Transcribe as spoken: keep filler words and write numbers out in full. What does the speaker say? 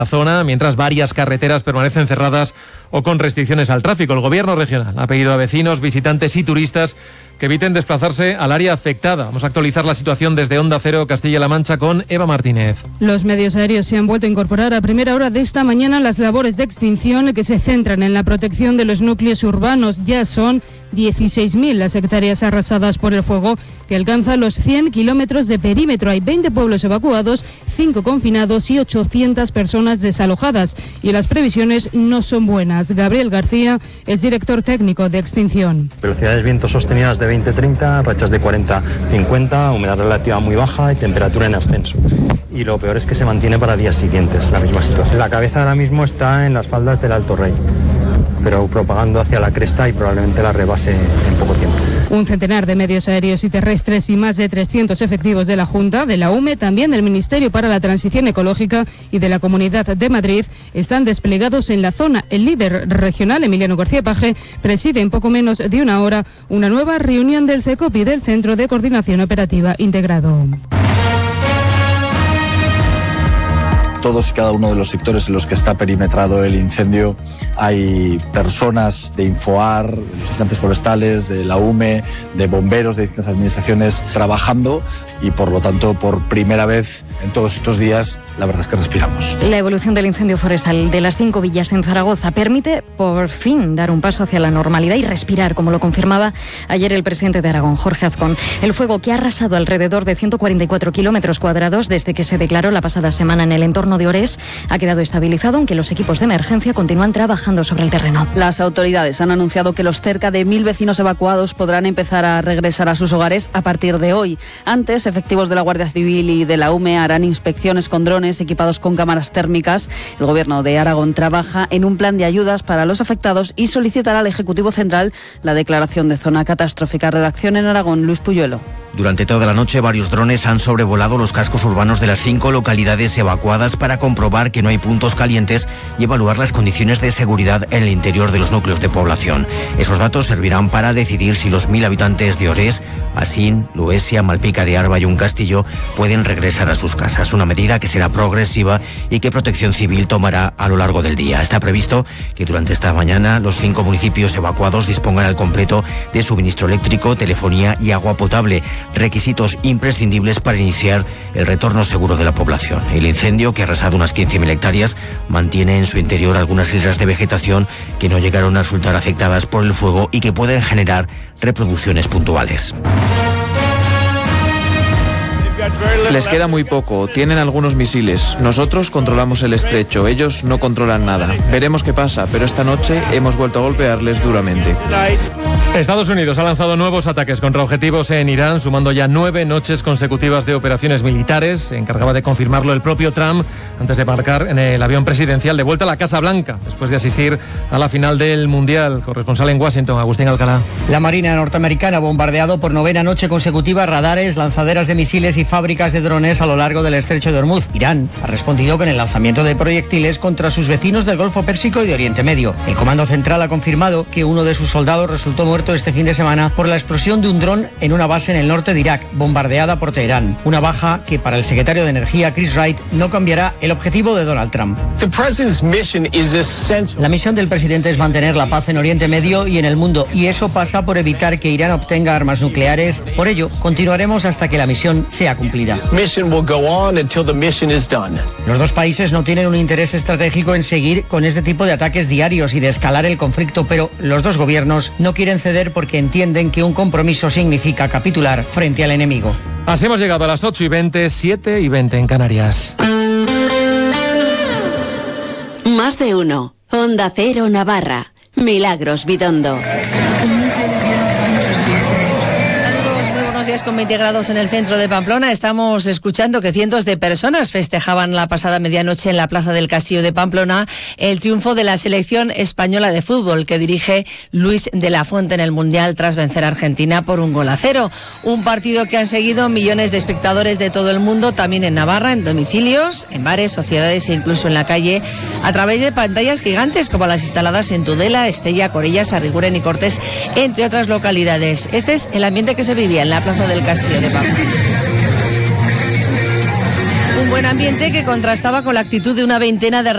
la zona, mientras varias carreteras permanecen cerradas o con restricciones al tráfico. El gobierno regional ha pedido a vecinos, visitantes y turistas que eviten desplazarse al área afectada. Vamos a actualizar la situación desde Onda Cero, Castilla-La Mancha, con Eva Martínez. Los medios aéreos se han vuelto a incorporar a primera hora de esta mañana las labores de extinción que se centran en la protección de los núcleos urbanos. Ya son dieciséis mil las hectáreas arrasadas por el fuego, que alcanza los cien kilómetros de perímetro. Hay veinte pueblos evacuados, cinco confinados y ochocientas personas desalojadas. Y las previsiones no son buenas. Gabriel García es director técnico de extinción. Velocidades vientos sostenidas de veinte a treinta, rachas de cuarenta a cincuenta, humedad relativa muy baja y temperatura en ascenso. Y lo peor es que se mantiene para días siguientes la misma situación. La cabeza ahora mismo está en las faldas del Alto Rey, pero propagando hacia la cresta y probablemente la rebase en poco tiempo. Un centenar de medios aéreos y terrestres y más de trescientos efectivos de la Junta, de la U M E, también del Ministerio para la Transición Ecológica y de la Comunidad de Madrid están desplegados en la zona. El líder regional, Emiliano García Paje, preside en poco menos de una hora una nueva reunión del CECOPI, del Centro de Coordinación Operativa Integrado. Todos y cada uno de los sectores en los que está perimetrado el incendio hay personas de Infoar, de los agentes forestales, de la U M E, de bomberos, de distintas administraciones trabajando y por lo tanto por primera vez en todos estos días la verdad es que respiramos. La evolución del incendio forestal de las cinco villas en Zaragoza permite por fin dar un paso hacia la normalidad y respirar, como lo confirmaba ayer el presidente de Aragón, Jorge Azcón. El fuego, que ha arrasado alrededor de ciento cuarenta y cuatro kilómetros cuadrados desde que se declaró la pasada semana en el entorno de Orés, ha quedado estabilizado, aunque los equipos de emergencia continúan trabajando sobre el terreno. Las autoridades han anunciado que los cerca de mil vecinos evacuados podrán empezar a regresar a sus hogares a partir de hoy. Antes, efectivos de la Guardia Civil y de la U M E harán inspecciones con drones equipados con cámaras térmicas. El Gobierno de Aragón trabaja en un plan de ayudas para los afectados y solicitará al Ejecutivo Central la declaración de zona catastrófica. Redacción en Aragón, Luis Puyuelo. Durante toda la noche, varios drones han sobrevolado los cascos urbanos de las cinco localidades evacuadas para comprobar que no hay puntos calientes y evaluar las condiciones de seguridad en el interior de los núcleos de población. Esos datos servirán para decidir si los mil habitantes de Orés, Asín, Luesia, Malpica de Arba y un Castillo pueden regresar a sus casas. Una medida que será progresiva y que Protección Civil tomará a lo largo del día. Está previsto que durante esta mañana los cinco municipios evacuados dispongan al completo de suministro eléctrico, telefonía y agua potable, requisitos imprescindibles para iniciar el retorno seguro de la población. El incendio, que ha arrasado unas quince mil hectáreas, mantiene en su interior algunas islas de vegetación que no llegaron a resultar afectadas por el fuego y que pueden generar reproducciones puntuales. Les queda muy poco, tienen algunos misiles. Nosotros controlamos el estrecho, ellos no controlan nada. Veremos qué pasa, pero esta noche hemos vuelto a golpearles duramente. Estados Unidos ha lanzado nuevos ataques contra objetivos en Irán, sumando ya nueve noches consecutivas de operaciones militares. Se encargaba de confirmarlo el propio Trump antes de embarcar en el avión presidencial de vuelta a la Casa Blanca, después de asistir a la final del Mundial. Corresponsal en Washington, Agustín Alcalá. La Marina norteamericana ha bombardeado por novena noche consecutiva radares, lanzaderas de misiles y fábricas de drones a lo largo del estrecho de Hormuz. Irán ha respondido con el lanzamiento de proyectiles contra sus vecinos del Golfo Pérsico y de Oriente Medio. El Comando Central ha confirmado que uno de sus soldados resultó muerto este fin de semana por la explosión de un dron en una base en el norte de Irak, bombardeada por Teherán. Una baja que para el secretario de Energía, Chris Wright, no cambiará el objetivo de Donald Trump. La misión del presidente es mantener la paz en Oriente Medio y en el mundo, y eso pasa por evitar que Irán obtenga armas nucleares. Por ello, continuaremos hasta que la misión sea cumplida. Los dos países no tienen un interés estratégico en seguir con este tipo de ataques diarios y de escalar el conflicto, pero los dos gobiernos no quieren ceder porque entienden que un compromiso significa capitular frente al enemigo. Así hemos llegado a las ocho y veinte, siete y veinte en Canarias. Más de uno. Onda Cero Navarra. Milagros Bidondo. Con veinte grados en el centro de Pamplona. Estamos escuchando que cientos de personas festejaban la pasada medianoche en la Plaza del Castillo de Pamplona el triunfo de la selección española de fútbol que dirige Luis de la Fuente en el Mundial tras vencer a Argentina por un gol a cero. Un partido que han seguido millones de espectadores de todo el mundo, también en Navarra, en domicilios, en bares, sociedades e incluso en la calle, a través de pantallas gigantes como las instaladas en Tudela, Estella, Corellas, Arriguren y Cortés, entre otras localidades. Este es el ambiente que se vivía en la Plaza del Castillo de Pamplona. Un buen ambiente que contrastaba con la actitud de una veintena de